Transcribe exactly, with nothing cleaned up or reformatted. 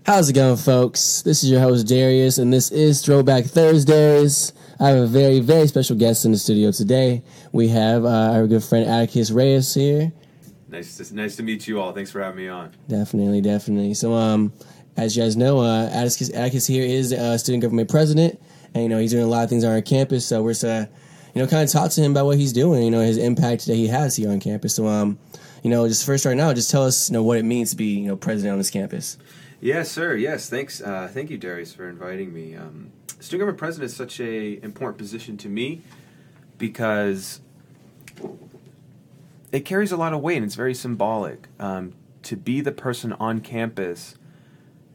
How's it going, folks? This is your host, Darius, and this is Throwback Thursdays. I have a very, very special guest in the studio today. We have uh, our good friend Atticus Reyes here. Nice to, nice to meet you all. Thanks for having me on. Definitely, definitely. So, um, as you guys know, uh, Atticus, Atticus here is a student government president, and, you know, he's doing a lot of things on our campus, so we're just, uh, you know, kind of talk to him about what he's doing, you know, his impact that he has here on campus. So, um, you know, just first right now, just tell us, you know, what it means to be, you know, president on this campus. Yes, sir. Yes, thanks. Uh, thank you, Darius, for inviting me. Um, student government president is such a important position to me because it carries a lot of weight and it's very symbolic. Um, to be the person on campus